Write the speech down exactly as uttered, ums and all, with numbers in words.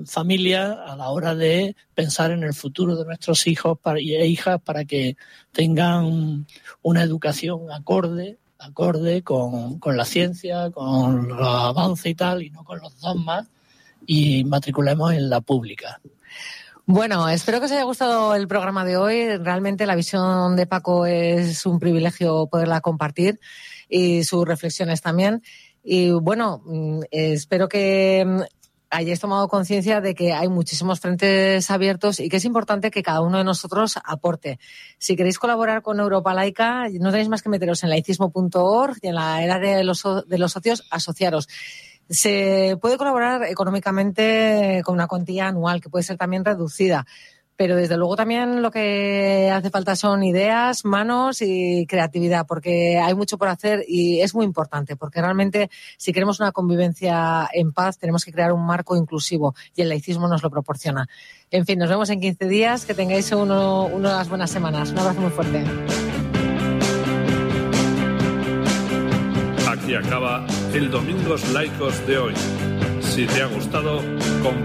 familias a la hora de pensar en el futuro de nuestros hijos e hijas para que tengan una educación acorde, acorde con, con la ciencia, con los avances y tal, y no con los dogmas, y matriculemos en la pública. Bueno, espero que os haya gustado el programa de hoy. Realmente la visión de Paco es un privilegio poderla compartir y sus reflexiones también. Y bueno, espero que hayáis tomado conciencia de que hay muchísimos frentes abiertos y que es importante que cada uno de nosotros aporte. Si queréis colaborar con Europa Laica, no tenéis más que meteros en laicismo punto org y en la era de los, de los socios, asociaros. Se puede colaborar económicamente con una cuantía anual, que puede ser también reducida, pero desde luego también lo que hace falta son ideas, manos y creatividad, porque hay mucho por hacer y es muy importante, porque realmente si queremos una convivencia en paz tenemos que crear un marco inclusivo y el laicismo nos lo proporciona. En fin, nos vemos en quince días, que tengáis uno, unas buenas semanas. Un abrazo muy fuerte. Aquí acaba el Domingos Laicos de hoy. Si te ha gustado, compártelo.